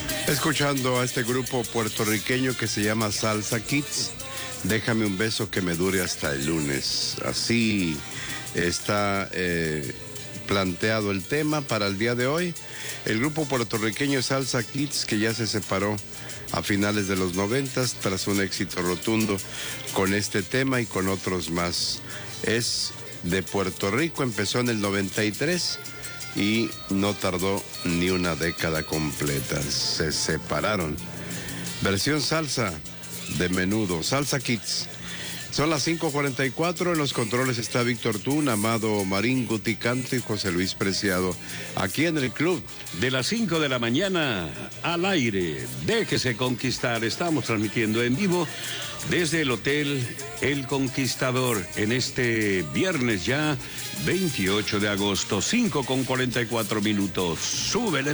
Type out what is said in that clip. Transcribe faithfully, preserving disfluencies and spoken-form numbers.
Escuchando a este grupo puertorriqueño que se llama Salsa Kids, déjame un beso que me dure hasta el lunes. Así está eh, planteado el tema para el día de hoy. El grupo puertorriqueño Salsa Kids, que ya se separó a finales de los noventas tras un éxito rotundo con este tema y con otros más. Es de Puerto Rico, empezó en el noventa y tres y no tardó ni una década completa. Se separaron. Versión salsa de Menudo, Salsa Kids. Son las cinco cuarenta y cuatro, en los controles está Víctor Tún, Amado Marín, Guti Canto y José Luis Preciado. Aquí en el club. De las cinco de la mañana al aire, déjese conquistar. Estamos transmitiendo en vivo desde el Hotel El Conquistador en este viernes ya, veintiocho de agosto, cinco con cuarenta y cuatro minutos. Súbele.